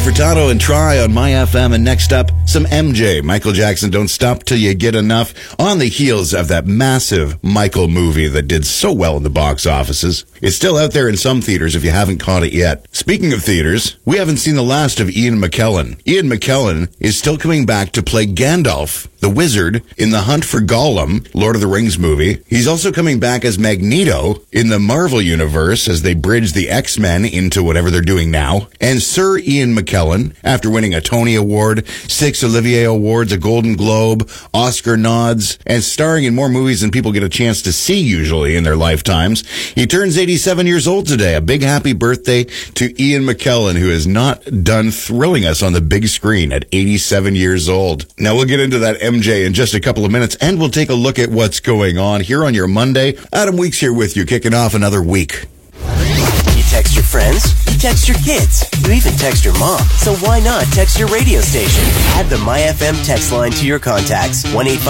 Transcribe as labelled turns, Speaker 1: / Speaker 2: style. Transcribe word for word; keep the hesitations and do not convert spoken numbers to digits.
Speaker 1: Furtado and Try on My F M. And next up, some M J. Michael Jackson, Don't Stop Till You Get Enough. On the heels of that massive Michael movie that did so well in the box offices. It's still out there in some theaters if you haven't caught it yet. Speaking of theaters, we haven't seen the last of Ian McKellen. Ian McKellen is still coming back to play Gandalf, the wizard, in The Hunt for Gollum, Lord of the Rings movie. He's also coming back as Magneto in the Marvel Universe as they bridge the X-Men into whatever they're doing now. And Sir Ian McKellen, after winning a Tony Award, six Olivier Awards, a Golden Globe, Oscar nods, and starring in more movies than people get a chance to see usually in their lifetimes, he turns eighty-seven years old today. A big happy birthday to Ian McKellen, who is not done thrilling us on the big screen at eighty-seven years old. Now, we'll get into that M J in just a couple of minutes, and we'll take a look at what's going on here on your Monday. Adam Weeks here with you, kicking off another week.
Speaker 2: You text your friends, you text your kids, you even text your mom. So why not text your radio station? Add the My F M text line to your contacts. one eight